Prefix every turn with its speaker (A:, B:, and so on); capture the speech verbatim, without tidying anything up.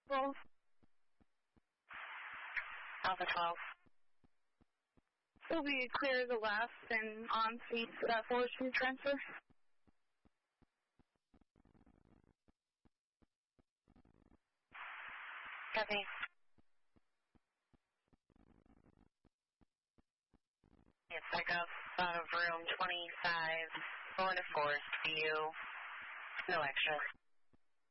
A: Well,
B: Alpha twelve.
A: will be clear the last and on seats at forward speed transfer.
B: Copy. Yes, back up out of room twenty-five, going to Forest View. No extras.